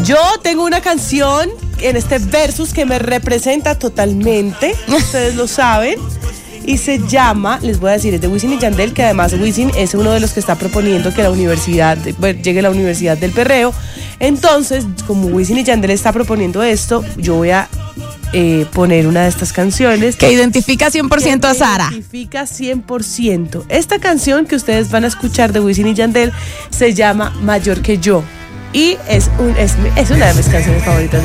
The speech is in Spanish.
Yo tengo una canción en este versus que me representa totalmente, ustedes lo saben, y se llama, les voy a decir, es de Wisin y Yandel, que además Wisin es uno de los que está proponiendo que llegue la Universidad del Perreo. Entonces, como Wisin y Yandel está proponiendo esto, yo voy a poner una de estas canciones que identifica 100% a Sara. Identifica 100%. Esta canción que ustedes van a escuchar de Wisin y Yandel se llama Mayor que yo y es una de mis canciones favoritas.